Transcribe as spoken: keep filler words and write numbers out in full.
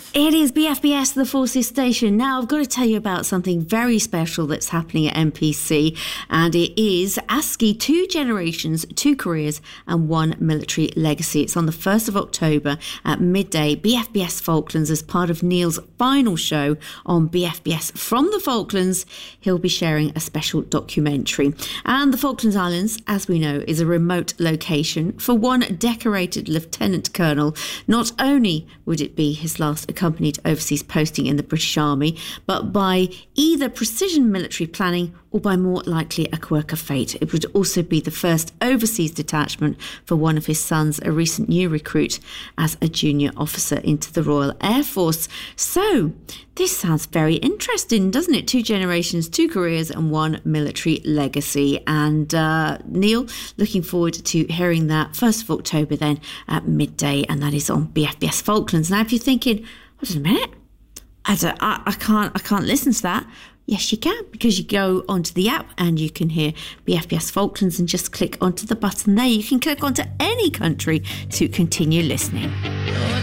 It is B F B S, the Forces Station. Now, I've got to tell you about something very special that's happening at M P C, and it is ASCII, Two Generations, Two Careers and One Military Legacy. It's on the first of October at midday, B F B S Falklands, as part of Neil's final show on B F B S from the Falklands. He'll be sharing a special documentary. And the Falklands Islands, as we know, is a remote location. For one decorated Lieutenant Colonel, not only would it be his last accompanied overseas posting in the British Army, but by either precision military planning or by more likely a quirk of fate, it would also be the first overseas detachment for one of his sons, a recent new recruit as a junior officer into the Royal Air Force. So this sounds very interesting, doesn't it? Two generations, two careers and one military legacy. And uh, Neil, looking forward to hearing that first of October then at midday, and that is on B F B S Falklands. Now, if you're thinking, wait a minute, I, don't, I, I can't I can't listen to that. Yes, you can, because you go onto the app and you can hear B F B S Falklands and just click onto the button there. You can click onto any country to continue listening.